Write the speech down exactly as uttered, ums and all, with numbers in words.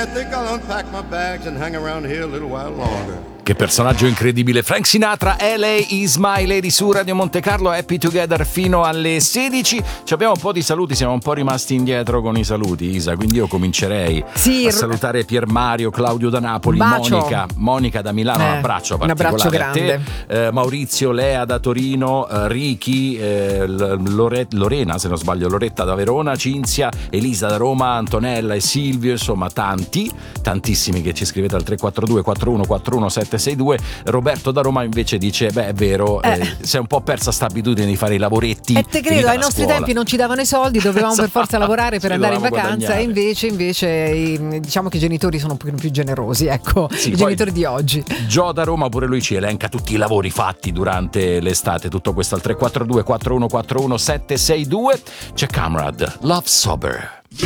I think I'll unpack my bags and hang around here a little while longer. Che personaggio incredibile, Frank Sinatra, L A is my lady su Radio Monte Carlo, Happy Together fino alle sedici. Ci abbiamo un po' di saluti, siamo un po' rimasti indietro con i saluti, Isa, quindi io comincerei sì, a salutare Pier Mario, Claudio da Napoli, bacio. Monica, Monica da Milano, eh, un abbraccio un abbraccio particolare grande. a te, eh, Maurizio, Lea da Torino, eh, Ricky, eh, Lore, Lorena se non sbaglio, Loretta da Verona, Cinzia, Elisa da Roma, Antonella e Silvio, insomma tanti, tantissimi che ci scrivete al tre quattro due quattro uno quattro uno sette sei due. Roberto da Roma invece dice beh è vero, eh. Eh, si è un po' persa sta abitudine di fare i lavoretti e te credo, ai nostri scuola. tempi non ci davano i soldi, dovevamo per forza lavorare per andare in vacanza guadagnare. E invece invece diciamo che i genitori sono un po' più generosi, ecco, sì, i genitori di oggi. Gio da Roma pure lui ci elenca tutti i lavori fatti durante l'estate, tutto questo al tre quattro due quattro uno quattro uno sette sei due. C'è Camrad, Love Sober.